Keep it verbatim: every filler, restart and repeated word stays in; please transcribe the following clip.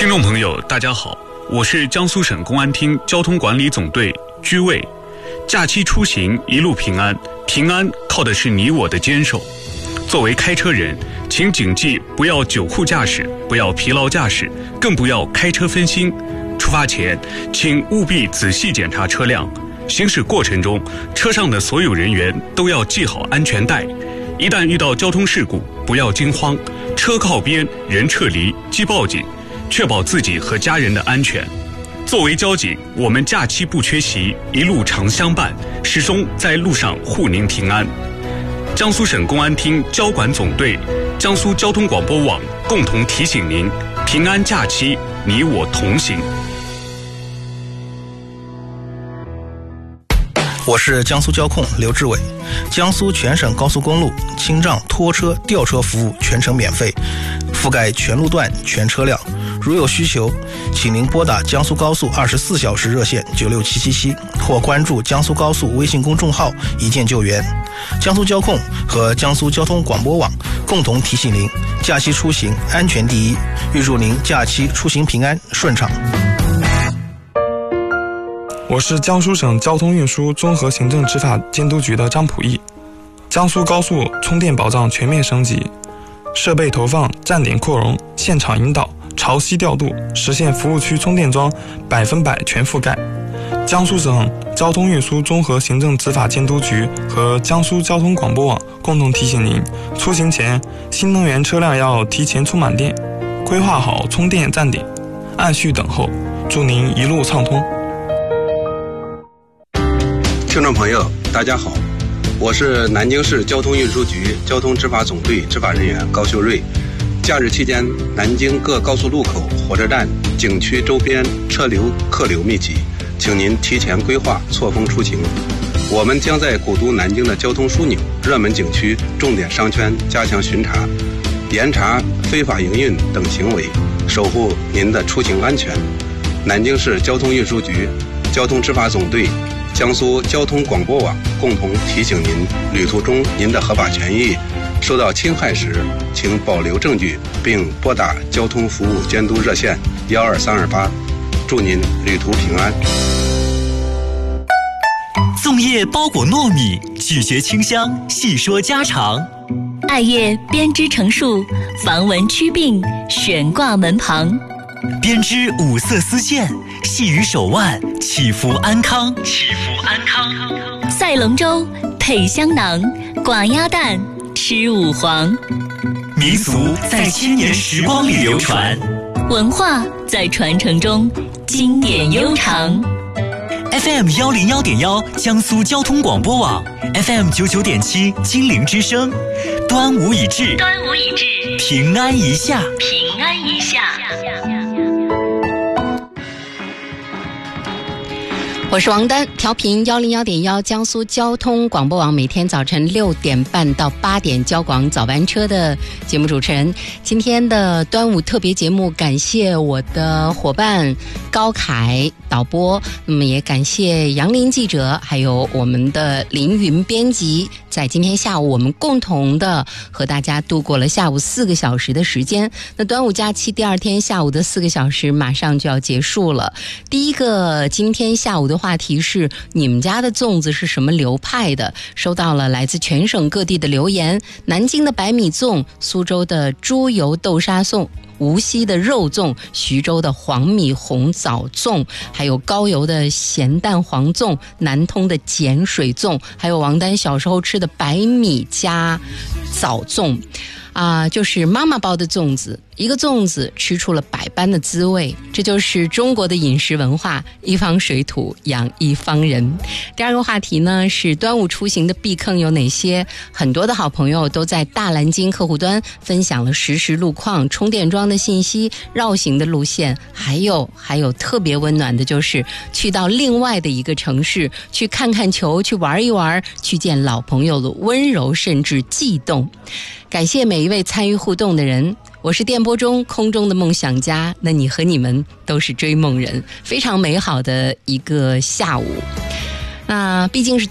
听众朋友大家好，我是江苏省公安厅交通管理总队居卫。假期出行一路平安，平安靠的是你我的坚守。作为开车人，请谨记不要酒后驾驶，不要疲劳驾驶，更不要开车分心。出发前请务必仔细检查车辆，行驶过程中车上的所有人员都要系好安全带。一旦遇到交通事故，不要惊慌，车靠边，人撤离，即报警，确保自己和家人的安全。作为交警，我们假期不缺席，一路常相伴，始终在路上护您平安。江苏省公安厅交管总队、江苏交通广播网共同提醒您：平安假期，你我同行。 我是江苏交控刘志伟。江苏全省高速公路清障拖车吊车服务全程免费，覆盖全路段全车辆。如有需求，请您拨打江苏高速二十四小时热线九六七七七，或关注江苏高速微信公众号一键救援。江苏交控和江苏交通广播网共同提醒您：假期出行安全第一，预祝您假期出行平安顺畅。 我是江苏省交通运输综合行政执法监督局的张普义。江苏高速充电保障全面升级，设备投放、站点扩容、现场引导、潮汐调度，实现服务区充电桩百分百全覆盖。江苏省交通运输综合行政执法监督局和江苏交通广播网共同提醒您：出行前，新能源车辆要提前充满电，规划好充电站点，按序等候，祝您一路畅通。 听众朋友大家好，我是南京市交通运输局交通执法总队执法人员高秀瑞。假日期间，南京各高速路口、火车站、景区周边车流客流密集，请您提前规划，错峰出行。我们将在古都南京的交通枢纽、热门景区、重点商圈加强巡查，严查非法营运等行为，守护您的出行安全。南京市交通运输局交通执法总队、江苏交通广播网共同提醒您：旅途中您的合法权益受到侵害时，请保留证据，并拨打交通服务监督热线幺二三二八。祝您旅途平安。 粽叶包裹糯米，咀嚼清香，细说家常。 艾叶编织成束，防蚊驱病，悬挂门旁。 编织五色丝线，系于手腕，祈福安康，祈福安康。 赛龙舟，配香囊，挂鸭蛋，吃五黄。 民俗在千年时光里流传， 文化在传承中经典悠长。 F M 幺零幺点幺江苏交通广播网 ，F M 九九点七金陵之声。端午已至， 端午已至， 平安一下， 平安一下。 我是王丹，调频幺零幺点幺江苏交通广播网，每天早晨六点半到八点交广早班车的节目主持人。今天的端午特别节目，感谢我的伙伴高凯导播，那么也感谢杨林记者，还有我们的凌云编辑。在今天下午，我们共同的和大家度过了下午四个小时的时间。那端午假期第二天下午的四个小时马上就要结束了。第一个今天下午的话题是：你们家的粽子是什么流派的？收到了来自全省各地的留言，南京的白米粽，苏州的猪油豆沙粽，无锡的肉粽，徐州的黄米红枣粽，还有高邮的咸蛋黄粽，南通的碱水粽，还有王丹小时候吃的白米加枣粽啊、呃，就是妈妈包的粽子。一个粽子吃出了百般的滋味，这就是中国的饮食文化，一方水土养一方人。第二个话题呢是端午出行的避坑有哪些？很多的好朋友都在大蓝鲸客户端分享了实时路况、充电桩的信息、绕行的路线，还有还有特别温暖的就是去到另外的一个城市去看看球，去玩一玩，去见老朋友的温柔甚至悸动。感谢每一位参与互动的人。我是电波中空中的梦想家，那你和你们都是追梦人，非常美好的一个下午。那毕竟是